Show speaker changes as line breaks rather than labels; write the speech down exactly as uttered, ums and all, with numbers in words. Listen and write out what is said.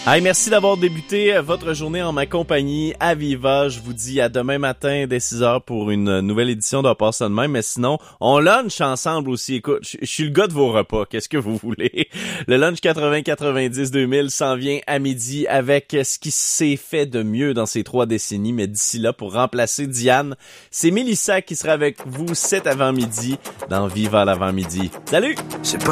Hey, merci d'avoir débuté votre journée en ma compagnie à Viva. Je vous dis à demain matin dès six heures pour une nouvelle édition de Pas ça de même. Mais sinon, on lunch ensemble aussi. Écoute, je suis le gars de vos repas. Qu'est-ce que vous voulez? Le lunch quatre-vingts quatre-vingt-dix deux mille s'en vient à midi avec ce qui s'est fait de mieux dans ces trois décennies. Mais d'ici là, pour remplacer Diane, c'est Mélissa qui sera avec vous cet avant-midi dans Viva l'avant-midi. Salut!
C'est pas